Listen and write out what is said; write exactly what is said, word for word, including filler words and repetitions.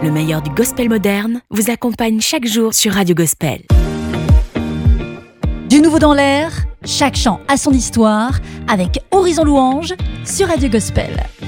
Le meilleur du gospel moderne vous accompagne chaque jour sur Radio Gospel. Du nouveau dans l'air, chaque chant a son histoire avec Horizon Louange sur Radio Gospel.